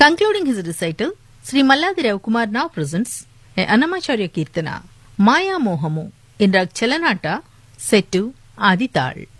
Concluding his recital, Sri Malladi Ravikumar now presents a Annamacharya Kirtana, Maya Mohamu, in Rag Chalanata, set to Adi Tal.